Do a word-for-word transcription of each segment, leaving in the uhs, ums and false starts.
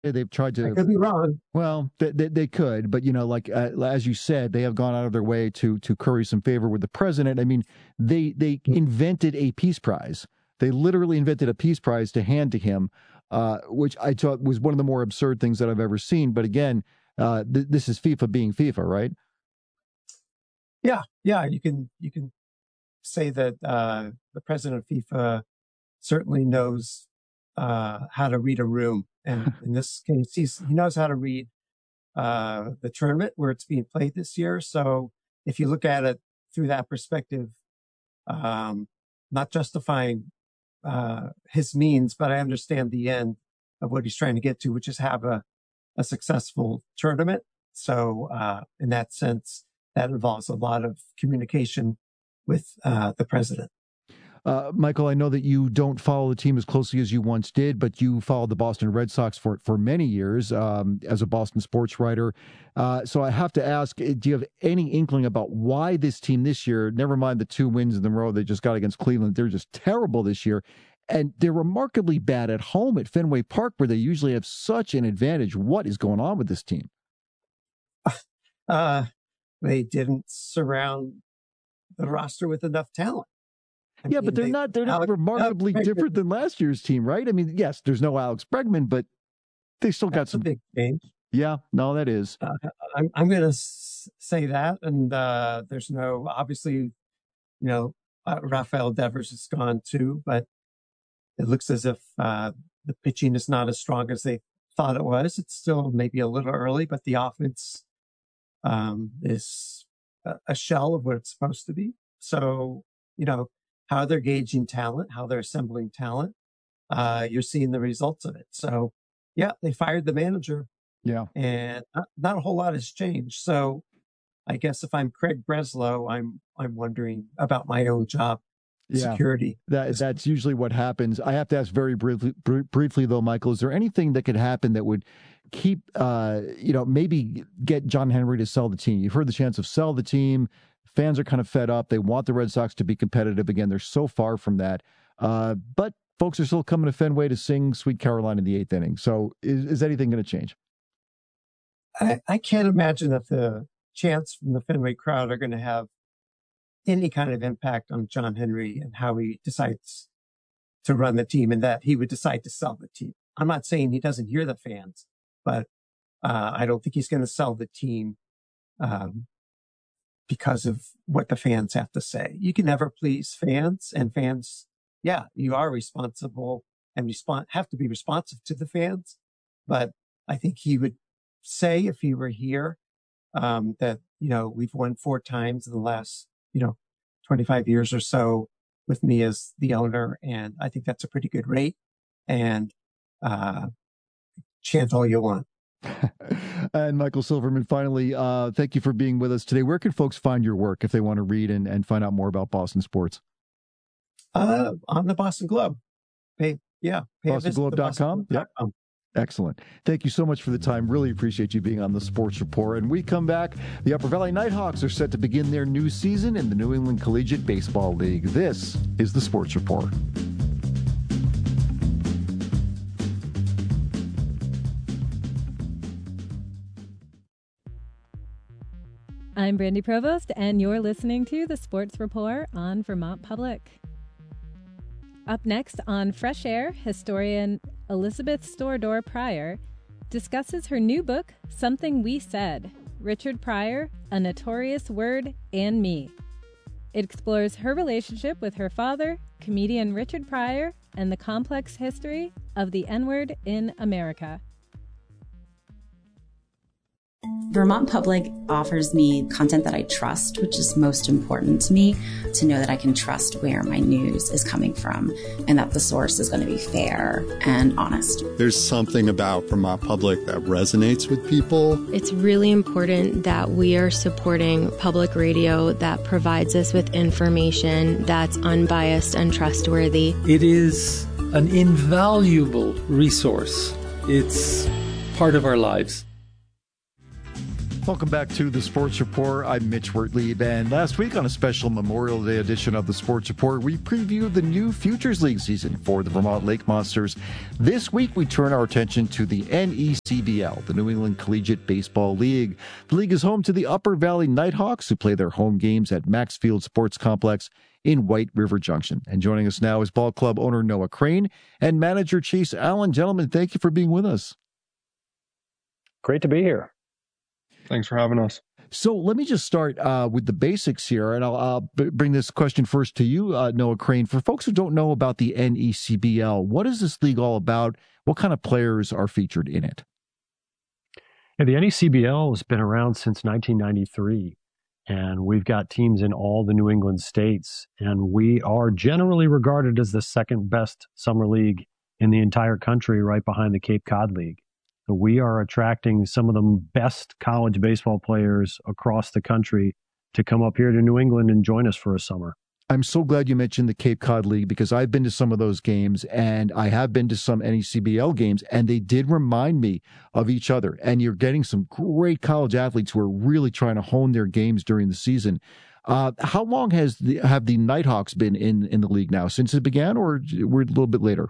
They've tried to. I could be wrong. Well, they, they, they could, but you know, like uh, as you said, they have gone out of their way to to curry some favor with the president. I mean, they they invented a peace prize. They literally invented a peace prize to hand to him, uh, which I thought was one of the more absurd things that I've ever seen. But again, uh, th- this is FIFA being FIFA, right? Yeah, yeah. You can you can say that uh, the president of FIFA certainly knows uh, how to read a room. And in this case, he's, he knows how to read uh, the tournament where it's being played this year. So if you look at it through that perspective, um, not justifying uh, his means, but I understand the end of what he's trying to get to, which is have a, a successful tournament. So uh, in that sense, that involves a lot of communication with uh, the president. Uh, Michael, I know that you don't follow the team as closely as you once did, but you followed the Boston Red Sox for, for many years um, as a Boston sports writer. Uh, so I have to ask, do you have any inkling about why this team this year, never mind the two wins in the row they just got against Cleveland, they're just terrible this year, and they're remarkably bad at home at Fenway Park where they usually have such an advantage. What is going on with this team? Uh, they didn't surround the roster with enough talent. I yeah, mean, but they're they, not they're not Alex, remarkably Alex different than last year's team, right? I mean, yes, there's no Alex Bregman, but they still got that's some a big change. Yeah, no, that is. Uh, I'm I'm going to s- say that, and uh, there's no obviously, you know, uh, Rafael Devers is gone too, but it looks as if uh, the pitching is not as strong as they thought it was. It's still maybe a little early, but the offense um, is a, a shell of what it's supposed to be. So, you know, how they're gauging talent, how they're assembling talent, uh, you're seeing the results of it. So, yeah, they fired the manager. Yeah. And not, not a whole lot has changed. So I guess if I'm Craig Breslow, I'm I'm wondering about my own job Yeah. security. That that's usually what happens. I have to ask very briefly, br- briefly though, Michael, is there anything that could happen that would keep, uh, you know, maybe get John Henry to sell the team? You've heard the chance of sell the team. Fans are kind of fed up. They want the Red Sox to be competitive again. They're so far from that. Uh, but folks are still coming to Fenway to sing Sweet Caroline in the eighth inning. So is, is anything going to change? I, I can't imagine that the chants from the Fenway crowd are going to have any kind of impact on John Henry and how he decides to run the team, and that he would decide to sell the team. I'm not saying he doesn't hear the fans, but uh, I don't think he's going to sell the team um, because of what the fans have to say. You can never please fans, and fans, yeah, you are responsible and respond have to be responsive to the fans. But I think he would say, if he were here, um, that, you know, we've won four times in the last, you know, twenty-five years or so with me as the owner. And I think that's a pretty good rate. And uh, chant all you want. And Michael Silverman, finally, uh, thank you for being with us today. Where can folks find your work if they want to read and, and find out more about Boston sports? Uh, on the Boston Globe. Pay, yeah. Boston Globe dot com? Yep. Excellent. Thank you so much for the time. Really appreciate you being on the Sports Report. And we come back. The Upper Valley Nighthawks are set to begin their new season in the New England Collegiate Baseball League. This is the Sports Report. I'm Brandy Provost, and you're listening to the Sports Report on Vermont Public. Up next on Fresh Air, historian Elizabeth Storedor Pryor discusses her new book, Something We Said, Richard Pryor, A Notorious Word and Me. It explores her relationship with her father, comedian Richard Pryor, and the complex history of the N-word in America. Vermont Public offers me content that I trust, which is most important to me, to know that I can trust where my news is coming from and that the source is going to be fair and honest. There's something about Vermont Public that resonates with people. It's really important that we are supporting public radio that provides us with information that's unbiased and trustworthy. It is an invaluable resource. It's part of our lives. Welcome back to the Sports Report. I'm Mitch Wertlieb, and last week on a special Memorial Day edition of the Sports Report, we previewed the new Futures League season for the Vermont Lake Monsters. This week, we turn our attention to the N E C B L, the New England Collegiate Baseball League. The league is home to the Upper Valley Nighthawks, who play their home games at Maxfield Sports Complex in White River Junction. And joining us now is ball club owner Noah Crane and manager Chase Allen. Gentlemen, thank you for being with us. Great to be here. Thanks for having us. So let me just start uh, with the basics here, and I'll, I'll b- bring this question first to you, uh, Noah Crane. For folks who don't know about the N E C B L, what is this league all about? What kind of players are featured in it? Yeah, the N E C B L has been around since nineteen ninety-three, and we've got teams in all the New England states, and we are generally regarded as the second best summer league in the entire country, right behind the Cape Cod League. So we are attracting some of the best college baseball players across the country to come up here to New England and join us for a summer. I'm so glad you mentioned the Cape Cod League, because I've been to some of those games, and I have been to some N E C B L games, and they did remind me of each other. And you're getting some great college athletes who are really trying to hone their games during the season. Uh, how long has the, have the Nighthawks been in, in the league now? Since it began, or we're a little bit later?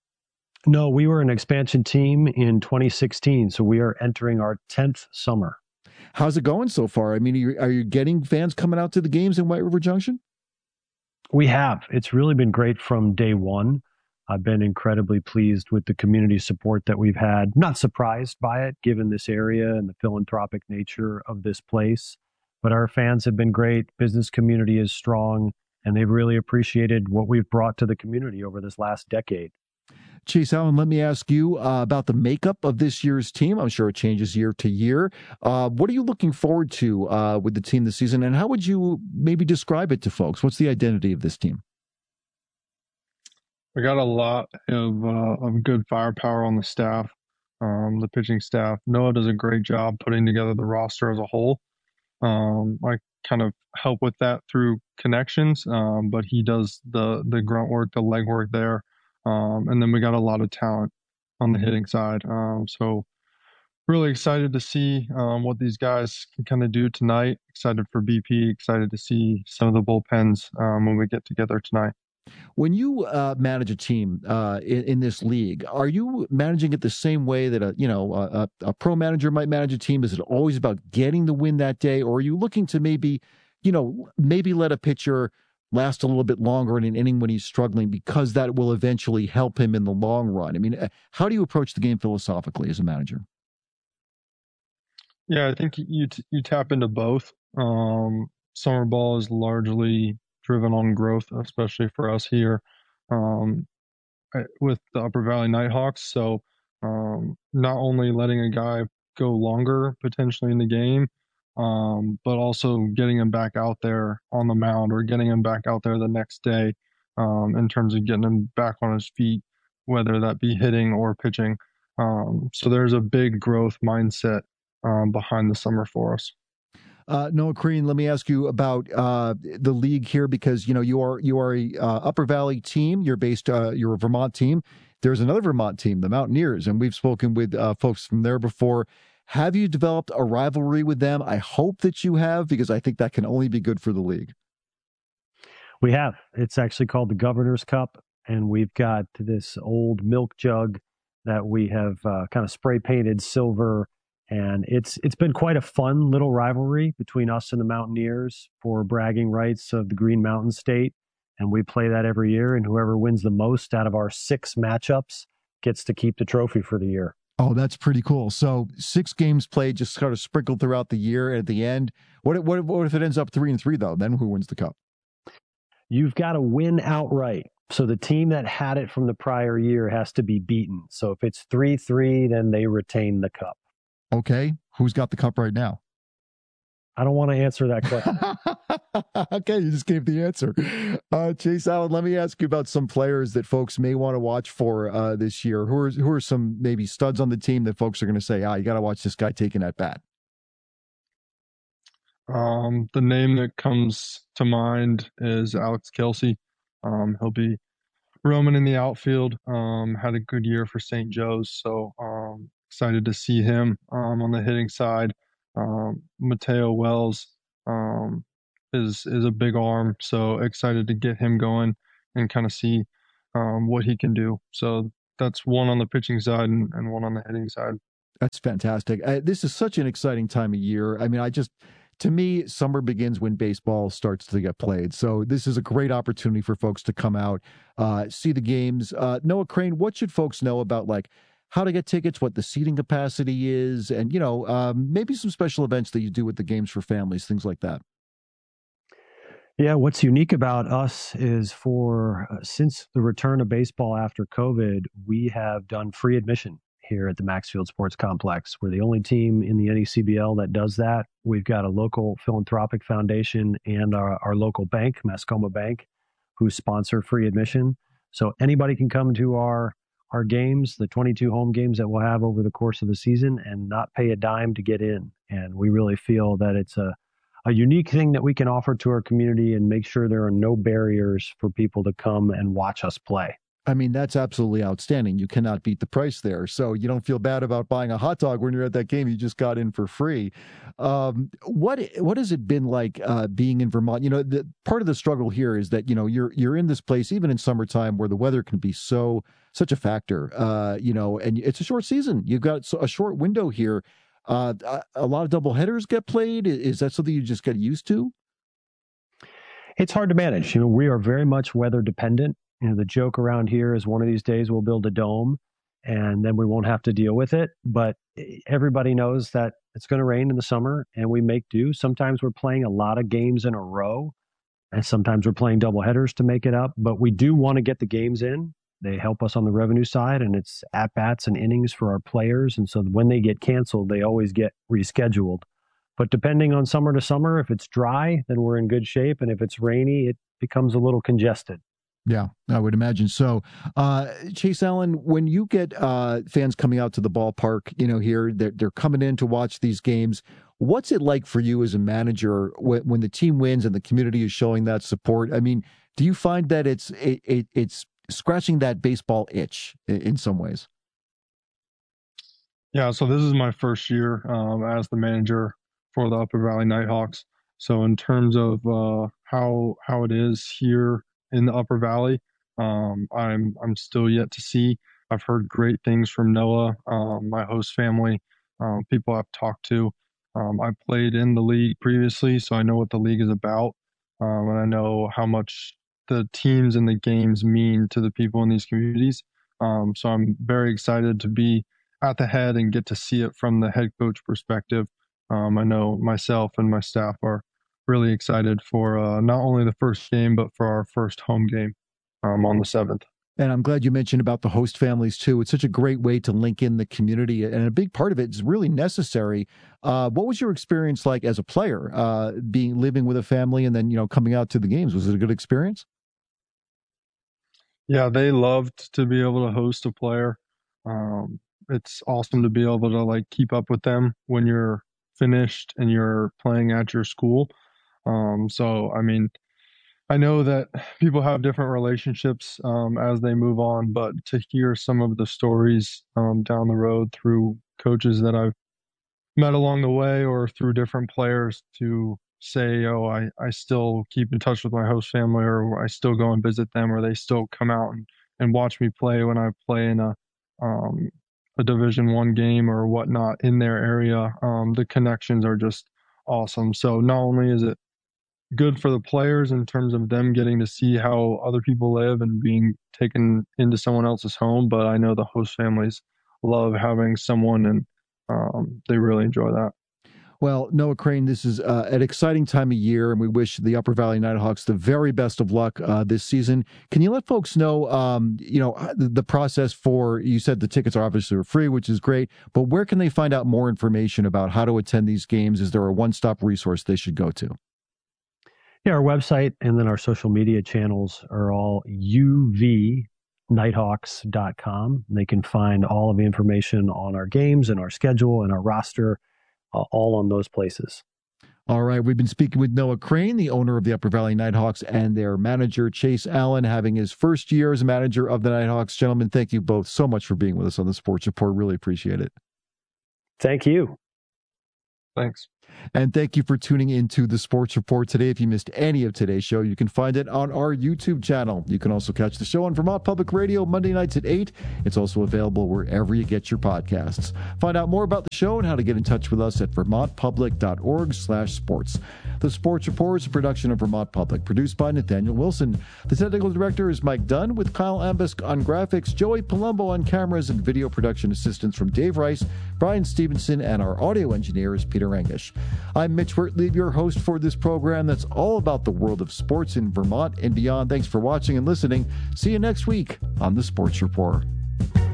No, we were an expansion team in twenty sixteen, so we are entering our tenth summer. How's it going so far? I mean, are you, are you getting fans coming out to the games in White River Junction? We have. It's really been great from day one. I've been incredibly pleased with the community support that we've had. Not surprised by it, given this area and the philanthropic nature of this place. But our fans have been great. Business community is strong, and they've really appreciated what we've brought to the community over this last decade. Chase Allen, let me ask you uh, about the makeup of this year's team. I'm sure it changes year to year. Uh, what are you looking forward to uh, with the team this season, and how would you maybe describe it to folks? What's the identity of this team? We got a lot of uh, of good firepower on the staff, um, the pitching staff. Noah does a great job putting together the roster as a whole. Um, I kind of help with that through connections, um, but he does the the grunt work, the legwork there. Um, and then we got a lot of talent on the hitting side. Um, so really excited to see um, what these guys can kind of do tonight. Excited for B P, excited to see some of the bullpens um, when we get together tonight. When you uh, manage a team uh, in, in this league, are you managing it the same way that a you know a, a pro manager might manage a team? Is it always about getting the win that day, or are you looking to maybe, you know, maybe let a pitcher last a little bit longer in an inning when he's struggling, because that will eventually help him in the long run? I mean, how do you approach the game philosophically as a manager? Yeah, I think you t- you tap into both. Um, summer ball is largely driven on growth, especially for us here um, with the Upper Valley Nighthawks. So um, not only letting a guy go longer potentially in the game, Um, but also getting him back out there on the mound, or getting him back out there the next day um, in terms of getting him back on his feet, whether that be hitting or pitching. Um, so there's a big growth mindset um, behind the summer for us. Uh, Noah Crane, let me ask you about uh, the league here, because you know you are you are a uh, Upper Valley team. You're based. Uh, you're a Vermont team. There's another Vermont team, the Mountaineers, and we've spoken with uh, folks from there before. Have you developed a rivalry with them? I hope that you have, because I think that can only be good for the league. We have. It's actually called the Governor's Cup, and we've got this old milk jug that we have uh, kind of spray painted silver, and it's it's been quite a fun little rivalry between us and the Mountaineers for bragging rights of the Green Mountain State, and we play that every year, and whoever wins the most out of our six matchups gets to keep the trophy for the year. Oh, that's pretty cool. So six games played, just sort of sprinkled throughout the year. And at the end, what, what, what if it ends up three and three, though? Then who wins the cup? You've got to win outright. So the team that had it from the prior year has to be beaten. So if it's three three, then they retain the cup. Okay. Who's got the cup right now? I don't want to answer that question. Okay, you just gave the answer. Uh, Chase Allen, let me ask you about some players that folks may want to watch for uh, this year. Who are who are some maybe studs on the team that folks are going to say, ah, you got to watch this guy taking at bat? Um, the name that comes to mind is Alex Kelsey. Um, he'll be roaming in the outfield. Um, had a good year for Saint Joe's, so um, excited to see him um, on the hitting side. Um, Mateo Wells um, is is a big arm, so excited to get him going and kind of see um, what he can do. So that's one on the pitching side and, and one on the hitting side. That's fantastic. Uh, this is such an exciting time of year. I mean, I just, to me, summer begins when baseball starts to get played. So this is a great opportunity for folks to come out, uh, see the games. Uh, Noah Crane, what should folks know about like how to get tickets, what the seating capacity is, and, you know, um, maybe some special events that you do with the games for families, things like that? Yeah, what's unique about us is for uh, since the return of baseball after COVID, we have done free admission here at the Maxfield Sports Complex. We're the only team in the N E C B L that does that. We've got a local philanthropic foundation and our, our local bank, Mascoma Bank, who sponsor free admission. So anybody can come to our our games, the twenty-two home games that we'll have over the course of the season, and not pay a dime to get in. And we really feel that it's a a unique thing that we can offer to our community and make sure there are no barriers for people to come and watch us play. I mean, that's absolutely outstanding. You cannot beat the price there. So you don't feel bad about buying a hot dog when you're at that game you just got in for free. Um, what what has it been like uh, being in Vermont? You know, the, part of the struggle here is that, you know, you're you're in this place, even in summertime, where the weather can be so such a factor, uh, you know, and it's a short season. You've got a short window here. Uh, a lot of double headers get played. Is that something you just get used to? It's hard to manage. You know, we are very much weather dependent. You know, the joke around here is one of these days we'll build a dome and then we won't have to deal with it. But everybody knows that it's going to rain in the summer and we make do. Sometimes we're playing a lot of games in a row and sometimes we're playing double headers to make it up. But we do want to get the games in. They help us on the revenue side, and it's at-bats and innings for our players. And so when they get canceled, they always get rescheduled. But depending on summer to summer, if it's dry, then we're in good shape. And if it's rainy, it becomes a little congested. Yeah, I would imagine so. Uh, Chase Allen, when you get uh, fans coming out to the ballpark, you know, here, they're, they're coming in to watch these games. What's it like for you as a manager when, when the team wins and the community is showing that support? I mean, do you find that it's it, it, it's scratching that baseball itch in some ways? Yeah, so this is my first year um, as the manager for the Upper Valley Nighthawks. So in terms of uh, how how it is here in the Upper Valley, um, I'm I'm still yet to see. I've heard great things from Noah, um, my host family, um, people I've talked to. Um, I played in the league previously, so I know what the league is about, um, and I know how much the teams and the games mean to the people in these communities. Um, so I'm very excited to be at the head and get to see it from the head coach perspective. Um, I know myself and my staff are really excited for uh, not only the first game, but for our first home game um, on the seventh. And I'm glad you mentioned about the host families too. It's such a great way to link in the community, and a big part of it is really necessary. Uh, what was your experience like as a player, uh, being living with a family and then, you know, coming out to the games? Was it a good experience? Yeah, they loved to be able to host a player. Um, it's awesome to be able to like keep up with them when you're finished and you're playing at your school. Um, so, I mean, I know that people have different relationships um, as they move on, but to hear some of the stories um, down the road through coaches that I've met along the way or through different players to say, oh, I, I still keep in touch with my host family, or I still go and visit them, or they still come out and, and watch me play when I play in a um, a Division One game or whatnot in their area. Um, the connections are just awesome. So not only is it good for the players in terms of them getting to see how other people live and being taken into someone else's home, but I know the host families love having someone, and um, they really enjoy that. Well, Noah Crane, this is uh, an exciting time of year, and we wish the Upper Valley Nighthawks the very best of luck uh, this season. Can you let folks know, um, you know, the, the process for, you said the tickets are obviously free, which is great, but where can they find out more information about how to attend these games? Is there a one-stop resource they should go to? Yeah, our website and then our social media channels are all U V nighthawks dot com. They can find all of the information on our games and our schedule and our roster, uh, all on those places. All right. We've been speaking with Noah Crane, the owner of the Upper Valley Nighthawks, and their manager, Chase Allen, having his first year as a manager of the Nighthawks. Gentlemen, thank you both so much for being with us on the Sports Report. Really appreciate it. Thank you. Thanks. And thank you for tuning into the Sports Report today. If you missed any of today's show, you can find it on our YouTube channel. You can also catch the show on Vermont Public Radio Monday nights at eight. It's also available wherever you get your podcasts. Find out more about the show and how to get in touch with us at vermontpublic.org slash sports. The Sports Report is a production of Vermont Public, produced by Nathaniel Wilson. The technical director is Mike Dunn, with Kyle Ambusk on graphics, Joey Palumbo on cameras, and video production assistance from Dave Rice, Brian Stevenson, and our audio engineer is Peter Angish. I'm Mitch Wertlieb, your host for this program that's all about the world of sports in Vermont and beyond. Thanks for watching and listening. See you next week on the Sports Report.